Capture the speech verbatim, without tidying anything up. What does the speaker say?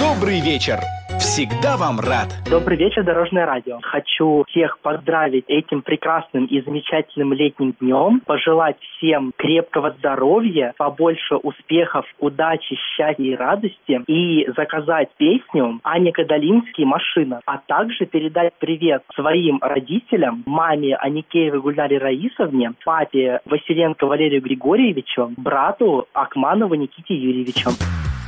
Добрый вечер. Всегда вам рад. Добрый вечер, Дорожное радио. Хочу всех поздравить этим прекрасным и замечательным летним днем, пожелать всем крепкого здоровья, побольше успехов, удачи, счастья и радости, и заказать песню Ани Кадалинский «Машина», а также передать привет своим родителям, маме Аникеевой Гульнаре Раисовне, папе Василенко Валерию Григорьевичу, брату Акманову Никите Юрьевичу.